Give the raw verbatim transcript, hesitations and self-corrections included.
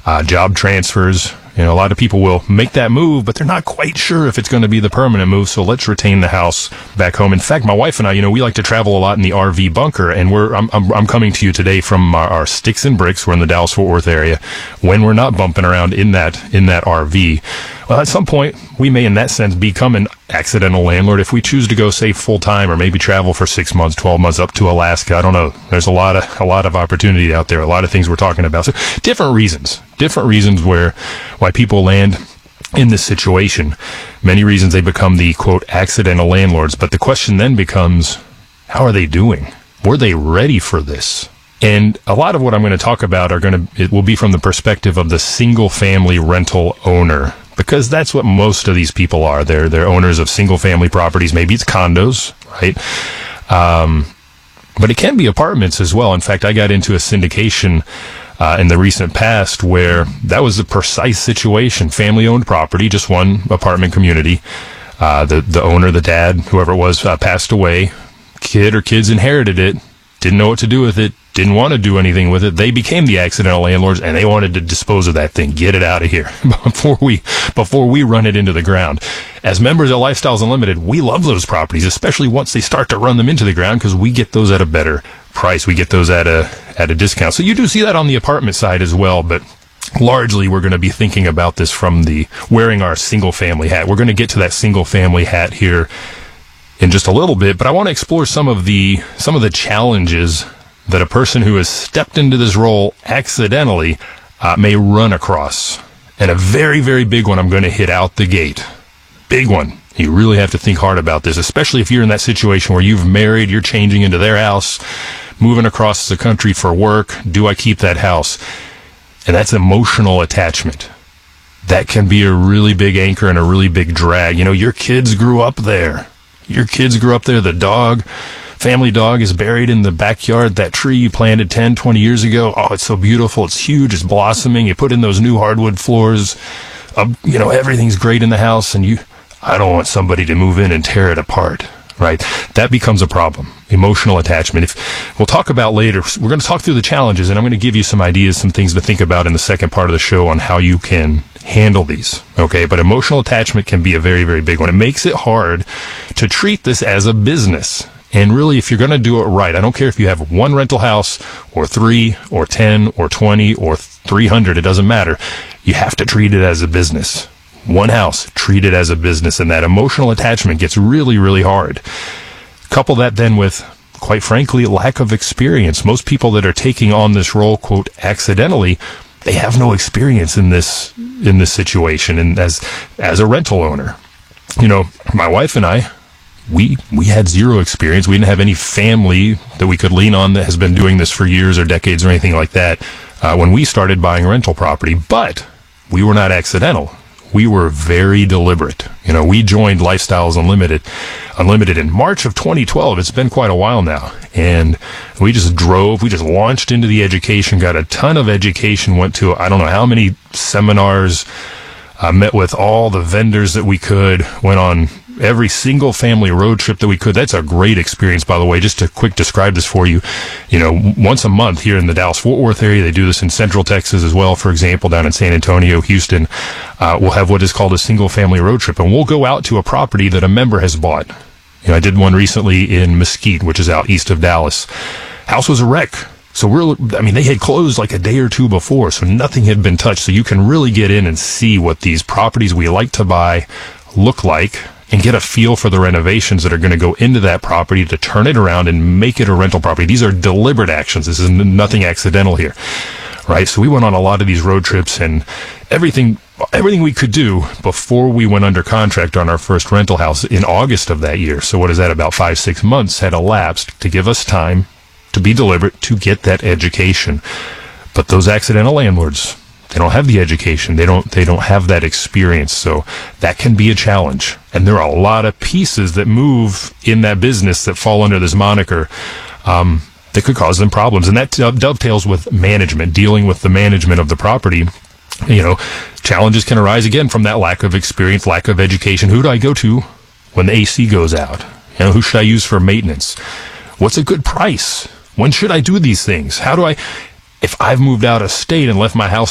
uh, job transfers. You know, a lot of people will make that move, but they're not quite sure if it's going to be the permanent move. So let's retain the house back home. In fact, my wife and I, you know, we like to travel a lot in the R V bunker, and we're I'm I'm, I'm coming to you today from our, our Sticks and Bricks. We're in the Dallas-Fort Worth area. When we're not bumping around in that in that R V, well, at some point we may, in that sense, become an accidental landlord if we choose to go, say, full time, or maybe travel for six months, twelve months up to Alaska. I don't know. There's a lot of a lot of opportunity out there. A lot of things we're talking about. So different reasons, different reasons where why people land in this situation. Many reasons they become the, quote, accidental landlords. But the question then becomes, how are they doing? Were they ready for this? And a lot of what I'm going to talk about are going to, it will be from the perspective of the single family rental owner, because that's what most of these people are. They're, they're owners of single family properties. Maybe it's condos, right? Um, but it can be apartments as well. In fact, I got into a syndication Uh, in the recent past where that was a precise situation. Family-owned property, just one apartment community. Uh, the, the owner, the dad, whoever it was, uh, passed away. Kid or kids inherited it, didn't know what to do with it, didn't want to do anything with it. They became the accidental landlords, and they wanted to dispose of that thing, get it out of here before we before we run it into the ground. As members of Lifestyles Unlimited, we love those properties, especially once they start to run them into the ground, because we get those at a better price. We get those at a at a discount. So you do see that on the apartment side as well, but largely we're going to be thinking about this from the wearing our single family hat. We're going to get to that single family hat here in just a little bit, but I want to explore some of the some of the challenges that a person who has stepped into this role accidentally uh, may run across. And a very, very big one I'm going to hit out the gate. Big one. You really have to think hard about this, especially if you're in that situation where you've married, you're changing into their house, moving across the country for work. Do I keep that house? And that's emotional attachment. That can be a really big anchor and a really big drag. You know, your kids grew up there. Your kids grew up there. The dog, family dog, is buried in the backyard. That tree you planted ten, twenty years ago. Oh, it's so beautiful. It's huge. It's blossoming. You put in those new hardwood floors. Uh, you know, everything's great in the house, and you... I don't want somebody to move in and tear it apart, right? That becomes a problem. Emotional attachment. If we'll talk about later, we're going to talk through the challenges, and I'm going to give you some ideas, some things to think about in the second part of the show on how you can handle these, okay? But emotional attachment can be a very, very big one. It makes it hard to treat this as a business. And really, if you're going to do it right, I don't care if you have one rental house or three or ten or twenty or three hundred, it doesn't matter. You have to treat it as a business. One house, treat it as a business, and that emotional attachment gets really, really hard. Couple that then with, quite frankly, lack of experience. Most people that are taking on this role, quote, accidentally, they have no experience in this in this situation, and as as a rental owner. You know, my wife and I, we we had zero experience. We didn't have any family that we could lean on that has been doing this for years or decades or anything like that uh, when we started buying rental property, but we were not accidental. We were very deliberate. You know, we joined Lifestyles Unlimited, Unlimited in March of twenty twelve. It's been quite a while now. And we just drove, we just launched into the education, got a ton of education, went to, I don't know how many seminars, uh, met with all the vendors that we could, went on every single family road trip that we could. That's a great experience, by the way. Just to quick describe this for you, you know, once a month here in the Dallas-Fort Worth area, they do this in Central Texas as well. For example, down in San Antonio, Houston, uh, we'll have what is called a single family road trip, and we'll go out to a property that a member has bought. You know, I did one recently in Mesquite, which is out east of Dallas. House was a wreck. So we're, I mean, they had closed like a day or two before, so nothing had been touched. So you can really get in and see what these properties we like to buy look like, and get a feel for the renovations that are going to go into that property to turn it around and make it a rental property. These are deliberate actions. This is nothing accidental here, right? So we went on a lot of these road trips, and everything everything we could do before we went under contract on our first rental house in August of that year. So what is that, about five, six months had elapsed to give us time to be deliberate, to get that education. But those accidental landlords, they don't have the education. They don't, they don't have that experience. So that can be a challenge. And there are a lot of pieces that move in that business that fall under this moniker, um, that could cause them problems. And that dovetails with management, dealing with the management of the property. You know, challenges can arise again from that lack of experience, lack of education. Who do I go to when the A C goes out? You know, who should I use for maintenance? What's a good price? When should I do these things? How do I, if I've moved out of state and left my house